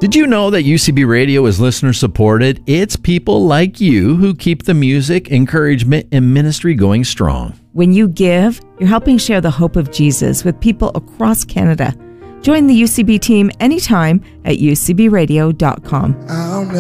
Did you know that UCB Radio is listener supported? It's people like you who keep the music, encouragement, and ministry going strong. When you give, you're helping share the hope of Jesus with people across Canada. Join the UCB team anytime at ucbradio.com.